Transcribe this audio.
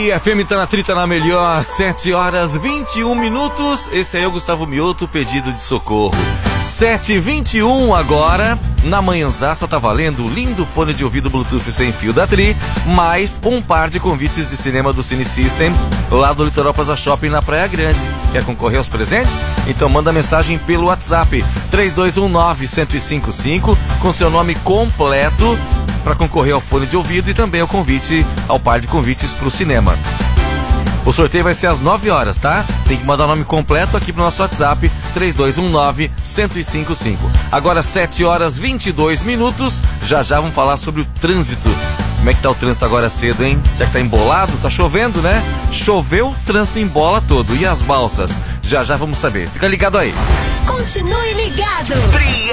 Tri FM tá na trita na melhor, 7 horas 21 minutos. Esse aí é o Gustavo Mioto, pedido de socorro. 7h21 agora. Na manhãzaça tá valendo o lindo fone de ouvido Bluetooth sem fio da Tri, mais um par de convites de cinema do Cine System, lá do Litoral Plaza Shopping na Praia Grande. Quer concorrer aos presentes? Então manda mensagem pelo WhatsApp 3219-1055 com seu nome completo para concorrer ao fone de ouvido e também ao convite, ao par de convites para o cinema. O sorteio vai ser às 9 horas, tá? Tem que mandar o nome completo aqui pro nosso WhatsApp 3219-1055. Agora 7 horas 22 minutos. Já vamos falar sobre o trânsito. Como é que tá o trânsito agora cedo, hein? Será que tá embolado? Tá chovendo, né? Choveu, o trânsito embola todo. E as balsas? Já vamos saber. Fica ligado aí. Continue ligado.